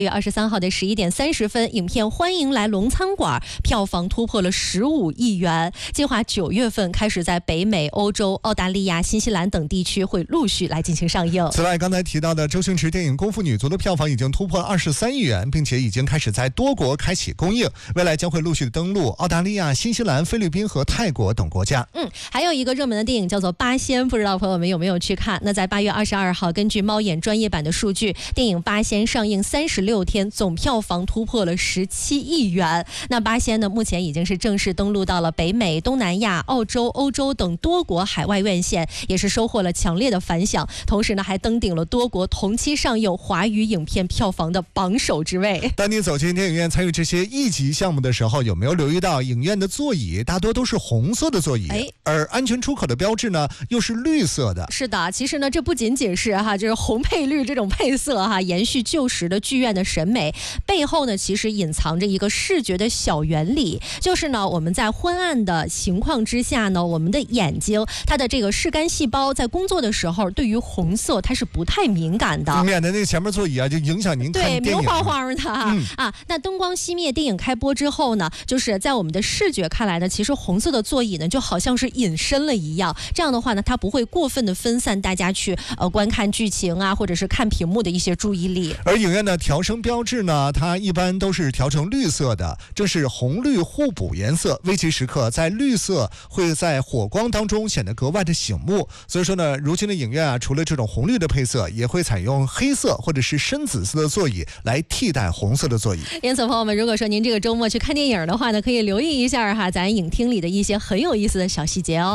6月23号的11点30分，影片《欢迎来龙餐馆》票房突破了15亿元，计划9月份开始在北美、欧洲、澳大利亚、新西兰等地区会陆续来进行上映。 此外，刚才提到的周星驰电影《功夫女足》的票房已经突破了23亿元，并且已经开始在多国开启公映，未来将会陆续登陆澳大利亚、新西兰、菲律宾和泰国等国家。 还有一个热门的电影叫做《八仙》，不知道朋友们有没有去看？那在8月22号，根据猫眼专业版的数据，电影《八仙》上映36天，总票房突破了17亿元。那《八仙》呢，目前已经是正式登陆到了北美、东南亚、澳洲、欧洲等多国海外院线，也是收获了强烈的反响。同时呢，还登顶了多国同期上映华语影片票房的榜首之位。 当你走进电影院参与这些一级项目的时候，有没有留意到影院的座椅大多都是红色的座椅，而安全出口的标志呢又是绿色的？ 是的，其实呢，这不仅仅是就是红配绿这种配色延续旧时的剧院的审美，背后呢其实隐藏着一个视觉的小原理，就是呢我们在昏暗的情况之下呢，我们的眼睛它的这个视杆细胞在工作的时候，对于红色它是不太敏感的， 免得那个前面座椅就影响您看电影。 对，明晃晃的那灯光熄灭，电影开播之后呢，就是在我们的视觉看来呢，其实红色的座椅呢就好像是隐身了一样，这样的话呢，它不会过分的分散大家去观看剧情或者是看屏幕的一些注意力。 而影院的调声标志呢，它一般都是调成绿色的，正是红绿互补颜色，危急时刻在绿色会在火光当中显得格外的醒目。所以说呢，如今的影院除了这种红绿的配色，也会采用黑色或者是深紫色的座椅来替代红色的座椅。 因此朋友们，如果说您这个周末去看电影的话呢，可以留意一下咱影厅里的一些很有意思的小细节哦。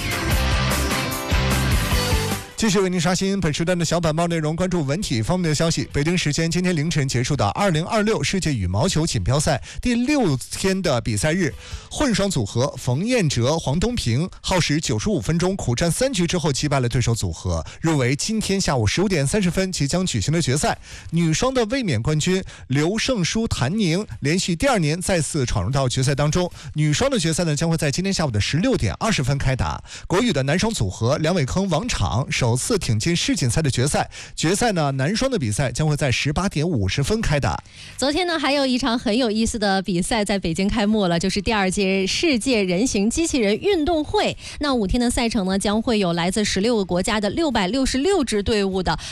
继续为您刷新本时段的小板报内容，关注文体方面的消息。北京时间今天凌晨结束的2026世界羽毛球锦标赛第6天的比赛日，混双组合冯彦哲、黄东萍耗时95分钟，苦战3局之后击败了对手组合，入围今天下午15点30分即将举行的决赛。女双的卫冕冠军刘胜书、谭宁连续第2年再次闯入到决赛当中。女双的决赛呢，将会在今天下午的16点20分开打。国羽的男双组合梁伟铿、王昶首次挺进世锦赛的决赛。决赛呢，男双的比赛将会在18点50分开打。 昨天呢，还有一场很有意思的比赛在北京开幕了，就是第2届世界人形机器人运动会。那5天的赛程呢，将会有来自16个国家的666支队伍的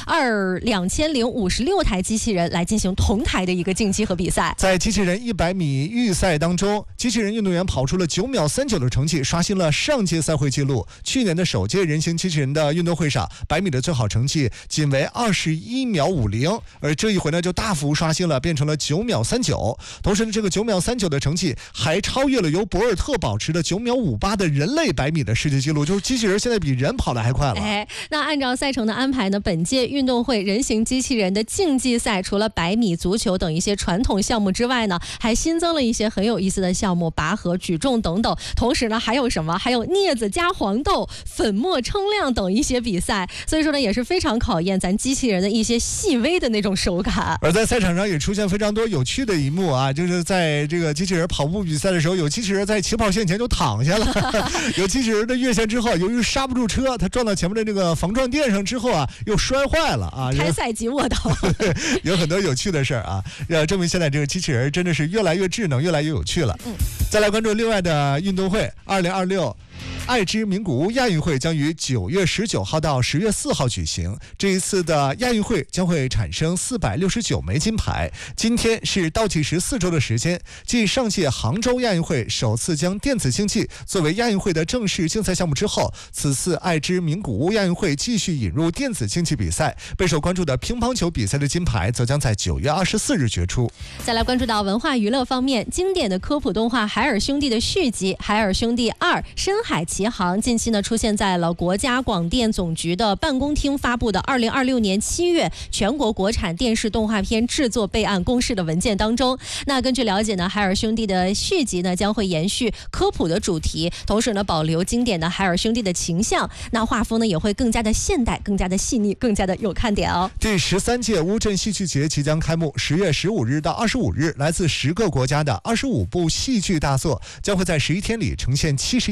2056台机器人来进行同台的一个竞技和比赛。 在机器人100米预赛当中，机器人运动员跑出了9秒39的成绩，刷新了上届赛会纪录。去年的首届人形机器人的运动会上，100米的最好成绩仅为21秒50，而这一回呢就大幅刷新了，变成了9秒39。同时呢，这个9秒39的成绩还超越了由博尔特保持的9秒58的人类100米的世界纪录，就是机器人现在比人跑得还快了。 那按照赛程的安排呢，本届运动会人形机器人的竞技赛除了100米、足球等一些传统项目之外呢，还新增了一些很有意思的项目，拔河、举重等等。同时呢，还有什么？还有镊子加黄豆、粉末称量等一些比赛。所以说呢，也是非常考验咱机器人的一些细微的那种手感。 而在赛场上也出现非常多有趣的一幕就是在这个机器人跑步比赛的时候，有机器人在起跑线前就躺下了有机器人的越线之后，由于刹不住车，他撞到前面的这个防撞垫上之后又摔坏了开赛即卧倒有很多有趣的事儿证明现在这个机器人真的是越来越智能，越来越有趣了。再来关注另外的运动会，2026爱知名古屋亚运会将于9月19号到10月4号举行。这一次的亚运会将会产生469枚金牌。今天是倒计时4周的时间，继上届杭州亚运会首次将电子竞技作为亚运会的正式竞赛项目之后，此次爱知名古屋亚运会继续引入电子竞技比赛。备受关注的乒乓球比赛的金牌则将在9月24日决出。 再来关注到文化娱乐方面，经典的科普动画《海尔兄弟》的续集《海尔兄弟2：深海奇航》近期呢出现在了国家广电总局的办公厅发布的2026年7月全国国产电视动画片制作备案公示的文件当中。那根据了解呢，海尔兄弟的续集呢将会延续科普的主题，同时呢保留经典的海尔兄弟的形象，那画风呢也会更加的现代，更加的细腻，更加的有看点哦。 第13届乌镇戏剧节即将开幕，10月15日到25日，来自10个国家的25部戏剧大作将会在11天里呈现71场的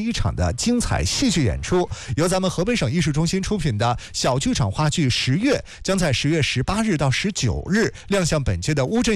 的精彩戏剧演出。由咱们河北省艺术中心出品的小剧场话剧《10月》将在10月18日到19日亮相本届的乌镇